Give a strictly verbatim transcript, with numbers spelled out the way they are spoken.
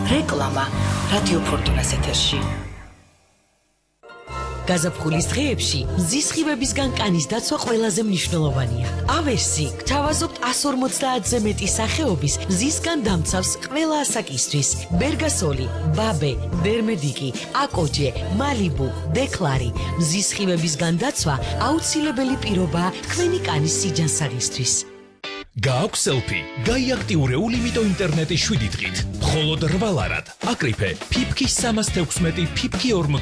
რეკლამა რადიო ფორტუნას ეთერში. გაზაფხულის დღეებში მზის სხივებისგან კანის დაცვა ყველაზე მნიშვნელოვანია. ავერსი გთავაზობთ εκατს ორმოცდაათზე მეტი სახეობის მზისგან დამცავს ყველა ასაკისთვის. ბერგასოლი, ბაბე, დერმედიკი, აკოჯე, მალიბუ, დეკლარი. მზის სხივებისგან დაცვა აუცილებელი პირობაა თქვენი კანის სიჯანსაღისთვის. გააქვს სელფი, გაიაქტიურე ულიმიტო ინტერნეტი შვიდი დღით. მხოლოდ რვა ლარად. აკრიფე ფიფკი სამას თექვსმეტი, ფიფკი ორმოცდაათი